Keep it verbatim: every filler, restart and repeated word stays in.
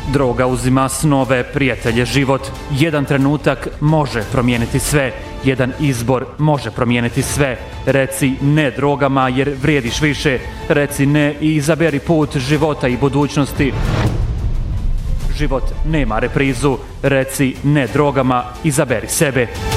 Droga uzima snove, prijatelje, život. Jedan trenutak može promijeniti sve. Jedan izbor može promijeniti sve. Reci ne drogama jer vrijediš više. Reci ne i izaberi put života i budućnosti. Život nema reprizu. Reci ne drogama, izaberi sebe.